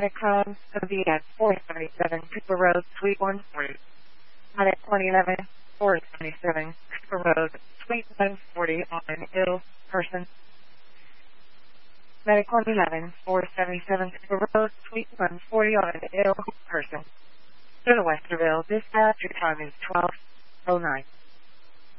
Medicom OB at 477 Cooper Road, Suite 140. Medic 111, 477 Cooper Road, Suite 140 on an ill person. Medic 111, 477 Cooper Road, Suite 140 on an ill person. To the Westerville, dispatch, your time is 12:09.